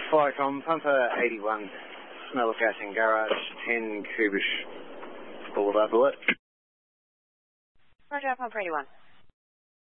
Flycom, Pumper 81, smell of gas in garage, 10 Kubish Boulevard Bullet. Roger, Pumper 81.